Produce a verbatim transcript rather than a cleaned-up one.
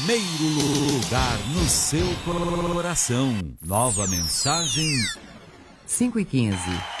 primeiro lugar no seu coração. Nova mensagem. cinco e quinze.